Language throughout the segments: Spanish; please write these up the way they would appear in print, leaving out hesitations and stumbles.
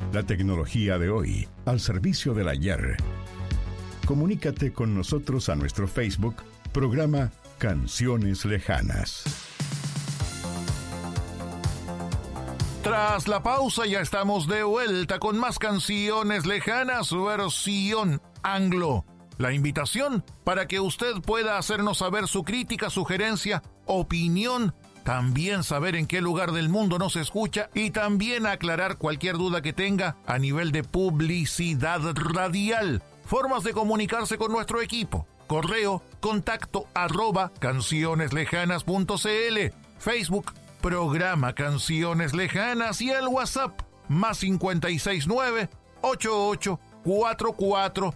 La tecnología de hoy, al servicio del ayer. Comunícate con nosotros a nuestro Facebook, programa Canciones Lejanas. Tras la pausa ya estamos de vuelta con más Canciones Lejanas, versión anglo. La invitación para que usted pueda hacernos saber su crítica, sugerencia, opinión, también saber en qué lugar del mundo nos escucha y también aclarar cualquier duda que tenga a nivel de publicidad radial. Formas de comunicarse con nuestro equipo: correo contacto@cancioneslejanas.cl, Facebook programa Canciones Lejanas y el WhatsApp +569 8844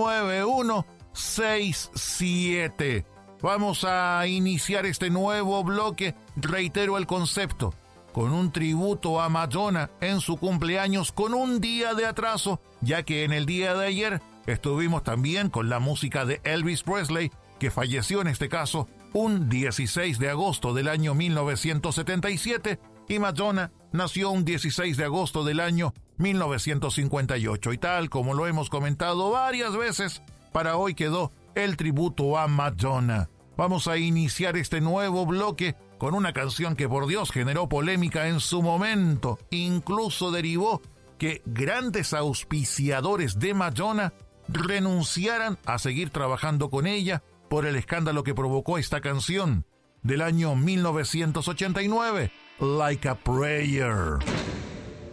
9167. Vamos a iniciar este nuevo bloque, reitero el concepto, con un tributo a Madonna en su cumpleaños con un día de atraso, ya que en el día de ayer estuvimos también con la música de Elvis Presley, que falleció en este caso un 16 de agosto del año 1977, y Madonna nació un 16 de agosto del año 1958. Y tal como lo hemos comentado varias veces, para hoy quedó el tributo a Madonna. Vamos a iniciar este nuevo bloque con una canción que, por Dios, generó polémica en su momento. Incluso derivó que grandes auspiciadores de Madonna renunciaran a seguir trabajando con ella por el escándalo que provocó esta canción del año 1989, Like a Prayer.